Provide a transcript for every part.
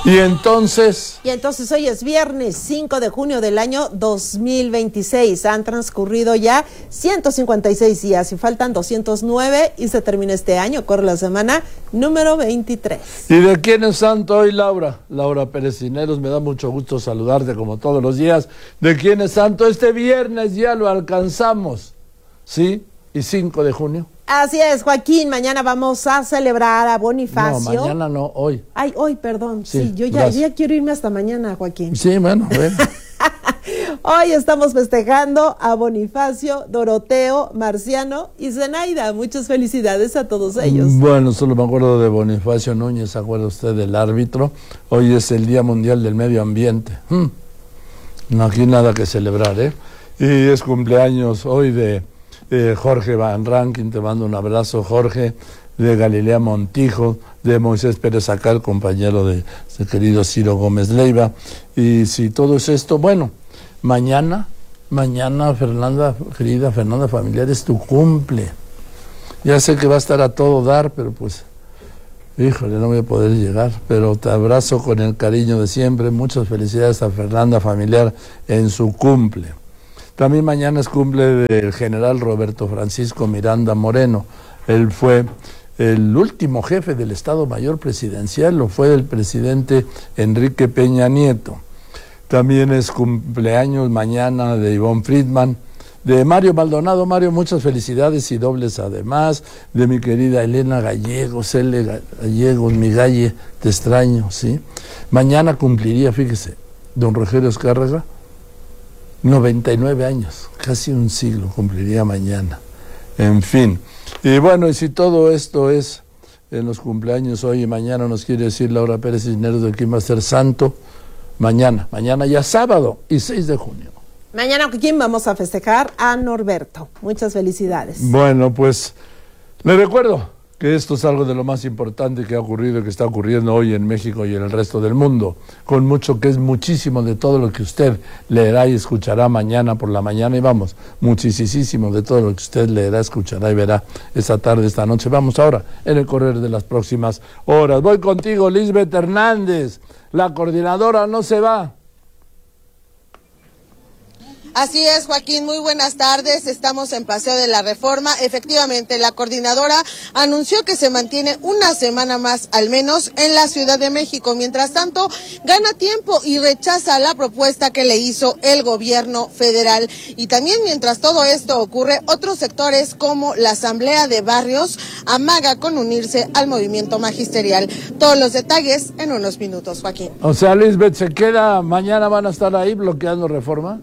Y entonces hoy es viernes 5 de junio del año 2026. Han transcurrido ya 156 días y faltan 209 y se termina este año. Corre la semana número 23. ¿Y de quién es santo hoy, Laura? Laura Pérez Cisneros, me da mucho gusto saludarte como todos los días. ¿De quién es santo? Este viernes ya lo alcanzamos, ¿sí? Y 5 de junio. Así es, Joaquín, mañana vamos a celebrar a Bonifacio. No, mañana no, hoy. Ay, hoy, perdón. Sí, yo ya quiero irme hasta mañana, Joaquín. Sí, bueno. Hoy estamos festejando a Bonifacio, Doroteo, Marciano y Zenaida. Muchas felicidades a todos ellos. Bueno, solo me acuerdo de Bonifacio Núñez, ¿se acuerda usted del árbitro? Hoy es el Día Mundial del Medio Ambiente. No, aquí nada que celebrar, ¿eh? Y es cumpleaños hoy de Jorge Van Rankin, te mando un abrazo, Jorge, de Galilea Montijo, de Moisés Pérez Acal, compañero de querido Ciro Gómez Leiva. Y si todo es esto, bueno, mañana, Fernanda, querida Fernanda Familiar, es tu cumple. Ya sé que va a estar a todo dar, pero pues, híjole, no voy a poder llegar, pero te abrazo con el cariño de siempre. Muchas felicidades a Fernanda Familiar en su cumple. También mañana es cumple del general Roberto Francisco Miranda Moreno. Él fue el último jefe del Estado Mayor Presidencial, lo fue el presidente Enrique Peña Nieto. También es cumpleaños mañana de Ivonne Friedman, de Mario Maldonado. Mario, muchas felicidades y dobles además, de mi querida Elena Gallegos, Gallegos, mi galle, te extraño, ¿sí? Mañana cumpliría, fíjese, don Rogelio Escárraga, 99 años, casi un siglo cumpliría mañana. En fin, y bueno, y si todo esto es en los cumpleaños hoy y mañana, nos quiere decir Laura Pérez Cisneros de quién va a ser santo. Mañana ya sábado y 6 de junio. Mañana, ¿quién vamos a festejar? A Norberto. Muchas felicidades. Bueno, pues le recuerdo que esto es algo de lo más importante que ha ocurrido y que está ocurriendo hoy en México y en el resto del mundo, con mucho que es muchísimo de todo lo que usted leerá y escuchará mañana por la mañana, y vamos, muchísimo de todo lo que usted leerá, escuchará y verá esta tarde, esta noche. Vamos ahora en el correr de las próximas horas. Voy contigo, Lisbeth Hernández, la coordinadora no se va. Así es, Joaquín, muy buenas tardes. Estamos en Paseo de la Reforma. Efectivamente, la coordinadora anunció que se mantiene una semana más, al menos, en la Ciudad de México. Mientras tanto, gana tiempo y rechaza la propuesta que le hizo el gobierno federal. Y también, mientras todo esto ocurre, otros sectores como la Asamblea de Barrios amaga con unirse al movimiento magisterial. Todos los detalles en unos minutos, Joaquín. O sea, Lisbeth, ¿se queda? ¿Mañana van a estar ahí bloqueando Reforma?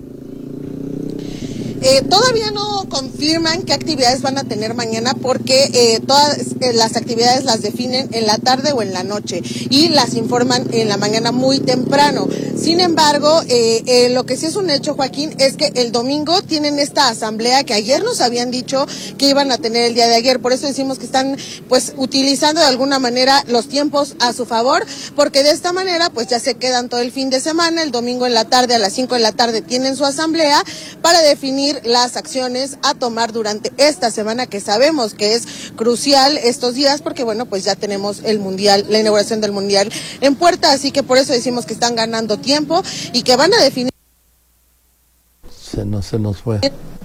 Todavía no confirman qué actividades van a tener mañana porque todas las actividades las definen en la tarde o en la noche y las informan en la mañana muy temprano. Sin embargo, lo que sí es un hecho, Joaquín, es que el domingo tienen esta asamblea que ayer nos habían dicho que iban a tener el día de ayer. Por eso decimos que están pues utilizando de alguna manera los tiempos a su favor, porque de esta manera pues ya se quedan todo el fin de semana. El domingo en la tarde, a las 5 de la tarde, tienen su asamblea para definir las acciones a tomar durante esta semana, que sabemos que es crucial estos días porque bueno, pues ya tenemos el mundial, la inauguración del mundial en puerta, así que por eso decimos que están ganando tiempo y que van a definir. Se nos fue.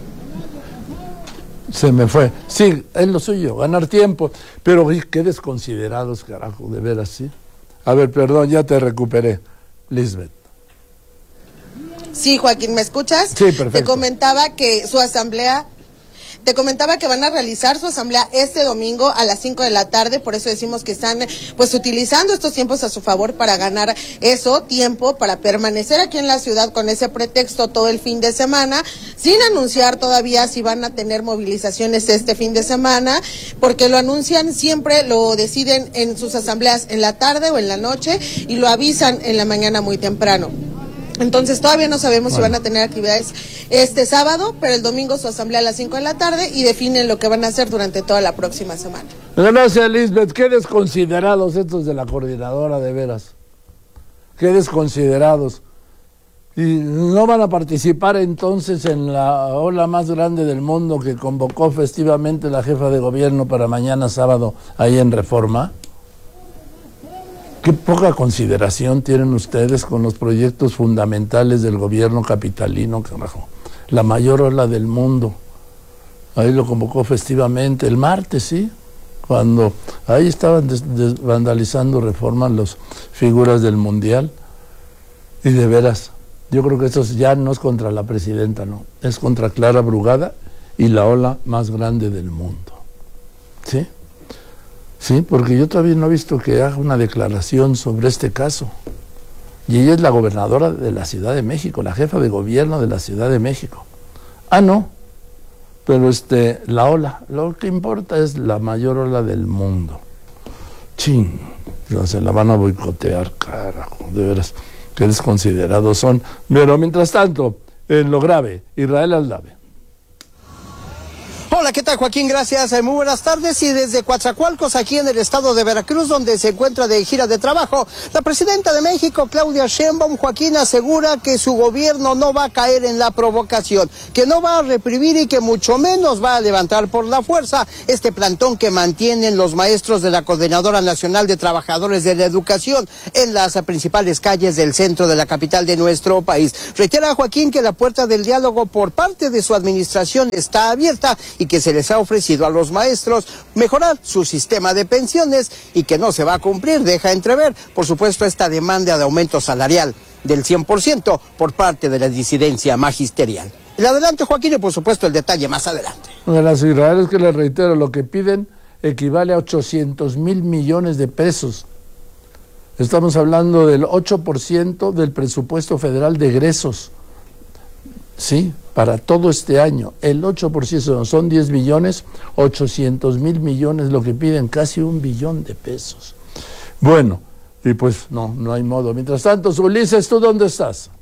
Se me fue. Sí, es lo suyo, ganar tiempo, pero qué desconsiderados, carajo, de veras, ¿sí? A ver, perdón, ya te recuperé, Lisbeth. Sí, Joaquín, ¿me escuchas? Sí, perfecto. Te comentaba que van a realizar su asamblea este domingo a las 5 de la tarde, por eso decimos que están pues utilizando estos tiempos a su favor para ganar tiempo para permanecer aquí en la ciudad con ese pretexto todo el fin de semana, sin anunciar todavía si van a tener movilizaciones este fin de semana, porque lo anuncian siempre, lo deciden en sus asambleas en la tarde o en la noche y lo avisan en la mañana muy temprano. Entonces todavía no sabemos si van a tener actividades este sábado, pero el domingo su asamblea a las 5 de la tarde y definen lo que van a hacer durante toda la próxima semana. Gracias, Lisbeth. Qué desconsiderados estos de la coordinadora, de veras. Qué desconsiderados. ¿Y no van a participar entonces en la ola más grande del mundo que convocó festivamente la jefa de gobierno para mañana sábado ahí en Reforma? Qué poca consideración tienen ustedes con los proyectos fundamentales del gobierno capitalino, carajo. La mayor ola del mundo. Ahí lo convocó festivamente, el martes, sí, cuando ahí estaban vandalizando Reforma las figuras del Mundial. Y de veras, yo creo que eso ya no es contra la presidenta, no, es contra Clara Brugada y la ola más grande del mundo. ¿Sí? Sí, porque yo todavía no he visto que haga una declaración sobre este caso. Y ella es la gobernadora de la Ciudad de México, la jefa de gobierno de la Ciudad de México. Ah, no, pero la ola, lo que importa es la mayor ola del mundo. Chin, se la van a boicotear, carajo, de veras, qué desconsiderados son. Pero mientras tanto, en lo grave, Israel Aldave. Hola, ¿qué tal, Joaquín? Gracias, muy buenas tardes. Y desde Coatzacoalcos, aquí en el estado de Veracruz, donde se encuentra de gira de trabajo, la presidenta de México, Claudia Sheinbaum, Joaquín, asegura que su gobierno no va a caer en la provocación, que no va a reprimir y que mucho menos va a levantar por la fuerza este plantón que mantienen los maestros de la Coordinadora Nacional de Trabajadores de la Educación en las principales calles del centro de la capital de nuestro país. Reitera, Joaquín, que la puerta del diálogo por parte de su administración está abierta y que se les ha ofrecido a los maestros mejorar su sistema de pensiones y que no se va a cumplir. Deja entrever, por supuesto, esta demanda de aumento salarial del 100% por parte de la disidencia magisterial. El adelante, Joaquín, y por supuesto el detalle más adelante. De las israelíes, que les reitero, lo que piden equivale a 800,000 millones de pesos. Estamos hablando del 8% del presupuesto federal de egresos. Sí, para todo este año, el 8% son 10 billones, 800,000 millones, lo que piden, casi 1 billón de pesos. Bueno, y pues no hay modo. Mientras tanto, Ulises, ¿tú dónde estás?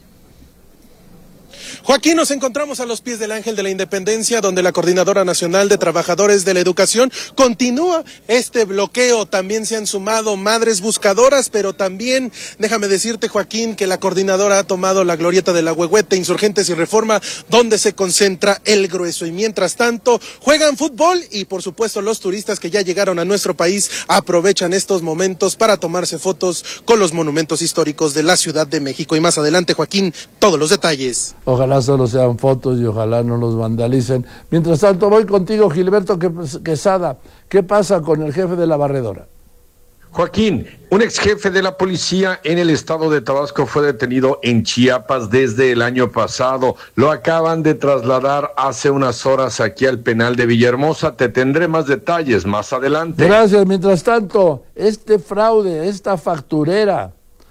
Joaquín, nos encontramos a los pies del Ángel de la Independencia, donde la Coordinadora Nacional de Trabajadores de la Educación continúa este bloqueo. También se han sumado madres buscadoras, pero también, déjame decirte, Joaquín, que la coordinadora ha tomado la glorieta de la Huehuete, Insurgentes y Reforma, donde se concentra el grueso. Y mientras tanto, juegan fútbol y, por supuesto, los turistas que ya llegaron a nuestro país aprovechan estos momentos para tomarse fotos con los monumentos históricos de la Ciudad de México. Y más adelante, Joaquín, todos los detalles. Ojalá solo sean fotos y ojalá no los vandalicen. Mientras tanto, voy contigo, Gilberto Quesada. ¿Qué pasa con el jefe de la barredora? Joaquín, un ex jefe de la policía en el estado de Tabasco fue detenido en Chiapas desde el año pasado. Lo acaban de trasladar hace unas horas aquí al penal de Villahermosa. Te tendré más detalles más adelante. Gracias. Mientras tanto, este fraude, esta facturera,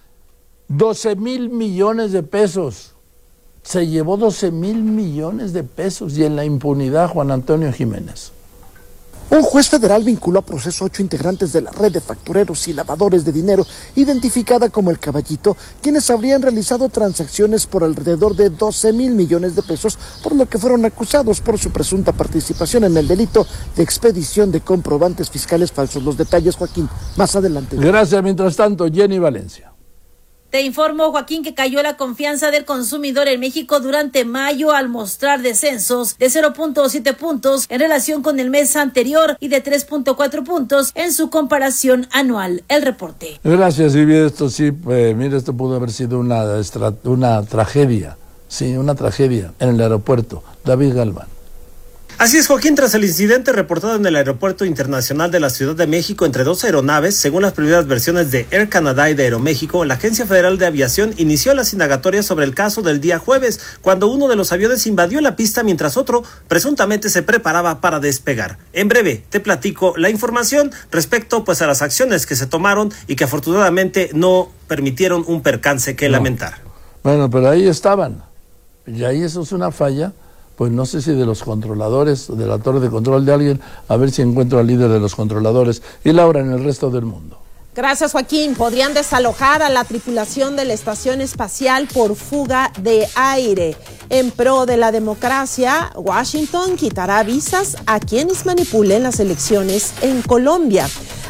12,000 millones de pesos. Se llevó 12,000 millones de pesos y en la impunidad Juan Antonio Jiménez. Un juez federal vinculó a proceso 8 integrantes de la red de factureros y lavadores de dinero, identificada como El Caballito, quienes habrían realizado transacciones por alrededor de 12,000 millones de pesos, por lo que fueron acusados por su presunta participación en el delito de expedición de comprobantes fiscales falsos. Los detalles, Joaquín, más adelante. Gracias. Mientras tanto, Jenny Valencia. Te informo, Joaquín, que cayó la confianza del consumidor en México durante mayo al mostrar descensos de 0.7 puntos en relación con el mes anterior y de 3.4 puntos en su comparación anual. El reporte. Gracias, Vivi. Esto sí, mire, esto pudo haber sido una tragedia. Sí, una tragedia en el aeropuerto. David Galván. Así es, Joaquín, tras el incidente reportado en el Aeropuerto Internacional de la Ciudad de México entre dos aeronaves, según las primeras versiones de Air Canada y de Aeroméxico, la Agencia Federal de Aviación inició las indagatorias sobre el caso del día jueves, cuando uno de los aviones invadió la pista mientras otro presuntamente se preparaba para despegar. En breve te platico la información respecto a las acciones que se tomaron y que afortunadamente no permitieron un percance que lamentar. Bueno, pero ahí estaban, y ahí eso es una falla. Pues no sé si de los controladores, de la torre de control de alguien, a ver si encuentro al líder de los controladores. Y Laura, en el resto del mundo. Gracias, Joaquín. Podrían desalojar a la tripulación de la estación espacial por fuga de aire. En pro de la democracia, Washington quitará visas a quienes manipulen las elecciones en Colombia.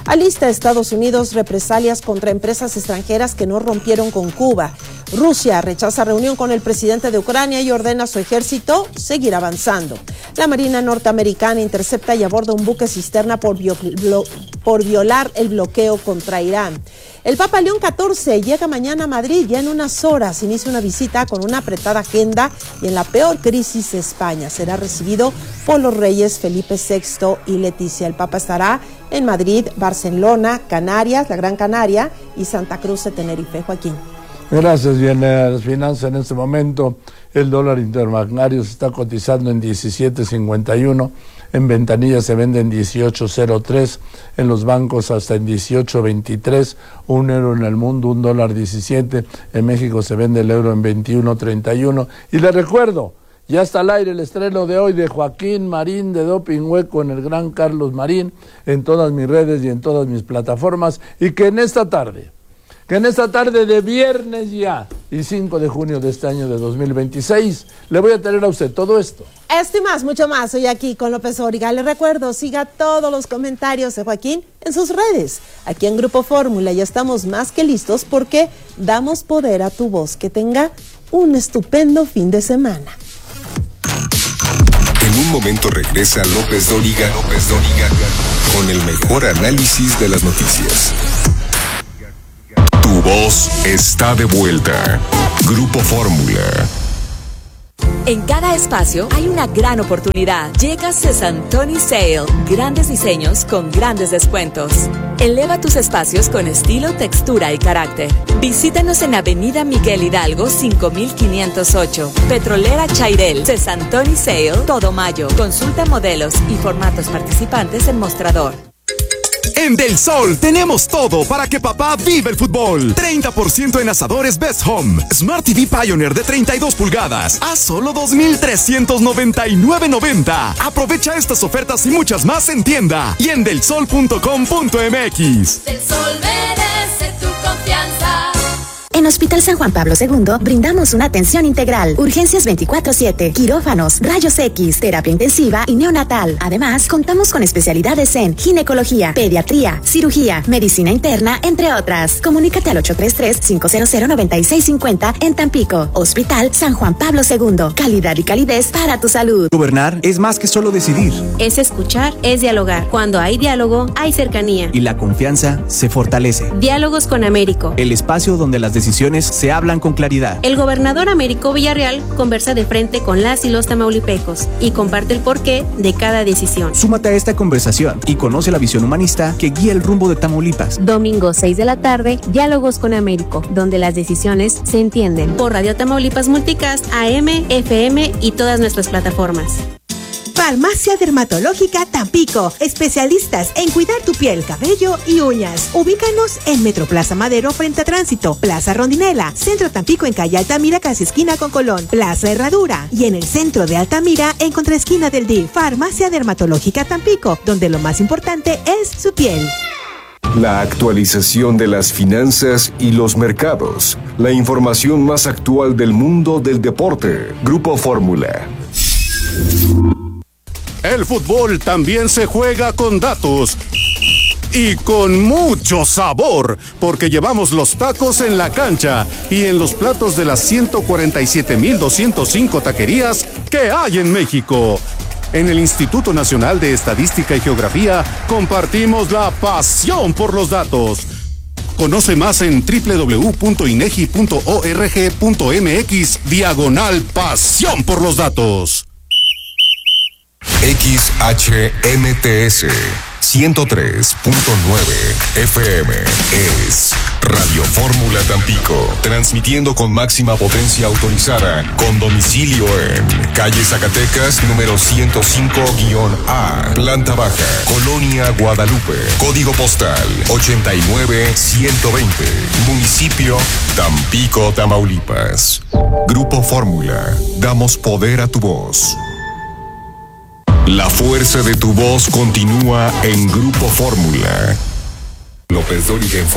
Alista Estados Unidos represalias contra empresas extranjeras que no rompieron con Cuba. Rusia rechaza reunión con el presidente de Ucrania y ordena a su ejército seguir avanzando. La Marina norteamericana intercepta y aborda un buque cisterna por violar el bloqueo contra Irán. El Papa León XIV llega mañana a Madrid. Ya en unas horas inicia una visita con una apretada agenda y en la peor crisis de España. Será recibido por los reyes Felipe VI y Leticia. El Papa estará en Madrid, Barcelona, Canarias, la Gran Canaria y Santa Cruz de Tenerife. Joaquín. Gracias. Bien, las finanzas en este momento, el dólar interbancario se está cotizando en 17.51, en ventanillas se vende en 18.03, en los bancos hasta en 18.23, un euro en el mundo, $1.17, en México se vende el euro en 21.31. Y les recuerdo, ya está al aire el estreno de hoy de Joaquín Marín de Doping Hueco en el Gran Carlos Marín, en todas mis redes y en todas mis plataformas, y que en esta tarde de viernes ya, y 5 de junio de este año de 2026, le voy a tener a usted todo esto. Esto y más, mucho más, hoy aquí con López Dóriga. Le recuerdo, siga todos los comentarios de Joaquín en sus redes. Aquí en Grupo Fórmula ya estamos más que listos porque damos poder a tu voz. Que tenga un estupendo fin de semana. En un momento regresa López Dóriga con el mejor análisis de las noticias. Tu voz está de vuelta. Grupo Fórmula. En cada espacio hay una gran oportunidad. Llega Sesantoni Sale. Grandes diseños con grandes descuentos. Eleva tus espacios con estilo, textura y carácter. Visítanos en Avenida Miguel Hidalgo 5508. Petrolera Chairel. Sesantoni Sale. Todo mayo. Consulta modelos y formatos participantes en mostrador. En Del Sol tenemos todo para que papá viva el fútbol. 30% en asadores Best Home. Smart TV Pioneer de 32 pulgadas a solo $2,399.90. Aprovecha estas ofertas y muchas más en tienda y en delsol.com.mx. Del Sol merece tu confianza. En Hospital San Juan Pablo II brindamos una atención integral, urgencias 24/7, quirófanos, rayos X, terapia intensiva y neonatal. Además, contamos con especialidades en ginecología, pediatría, cirugía, medicina interna, entre otras. Comunícate al 833-500-9650 en Tampico. Hospital San Juan Pablo II. Calidad y calidez para tu salud. Gobernar es más que solo decidir. Es escuchar, es dialogar. Cuando hay diálogo, hay cercanía. Y la confianza se fortalece. Diálogos con Américo. El espacio donde las decisiones se hablan con claridad. El gobernador Américo Villarreal conversa de frente con las y los tamaulipecos y comparte el porqué de cada decisión. Súmate a esta conversación y conoce la visión humanista que guía el rumbo de Tamaulipas. Domingo 6 de la tarde, Diálogos con Américo, donde las decisiones se entienden. Por Radio Tamaulipas Multicast, AM, FM y todas nuestras plataformas. Farmacia Dermatológica Tampico, especialistas en cuidar tu piel, cabello y uñas. Ubícanos en Metroplaza Madero frente a Tránsito, Plaza Rondinela, Centro Tampico en calle Altamira casi esquina con Colón, Plaza Herradura y en el centro de Altamira en contraesquina del DIF. Farmacia Dermatológica Tampico, donde lo más importante es su piel. La actualización de las finanzas y los mercados. La información más actual del mundo del deporte. Grupo Fórmula. El fútbol también se juega con datos y con mucho sabor, porque llevamos los tacos en la cancha y en los platos de las 147,205 taquerías que hay en México. En el Instituto Nacional de Estadística y Geografía compartimos la pasión por los datos. Conoce más en www.inegi.org.mx/pasión por los datos. XHMTS 103.9 FM es Radio Fórmula Tampico, transmitiendo con máxima potencia autorizada, con domicilio en calle Zacatecas, número 105-A, planta baja, Colonia Guadalupe, código postal 89120, municipio Tampico, Tamaulipas. Grupo Fórmula, damos poder a tu voz. La fuerza de tu voz continúa en Grupo Fórmula. López Dóriga.